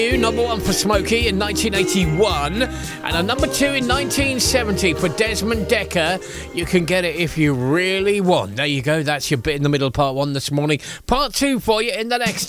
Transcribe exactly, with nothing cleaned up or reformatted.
Number one for Smokey in nineteen eighty-one, and a number two in nineteen seventy for Desmond Dekker. You can get it if you really want. There you go, that's your bit in the middle, part one this morning. Part two for you in the next